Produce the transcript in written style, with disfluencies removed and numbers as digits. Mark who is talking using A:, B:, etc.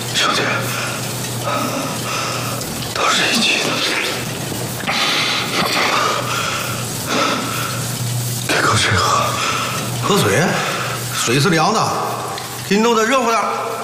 A: 兄弟，都是一起的。给口水喝。
B: 喝水，水是凉的，给你弄得热乎点。